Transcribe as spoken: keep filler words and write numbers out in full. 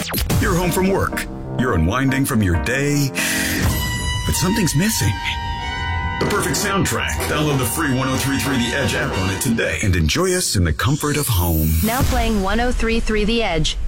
You're home from work. You're unwinding from your day, but something's missing. The perfect soundtrack. Download the free one oh three point three The Edge app on it today and enjoy us in the comfort of home. Now playing one oh three point three The Edge.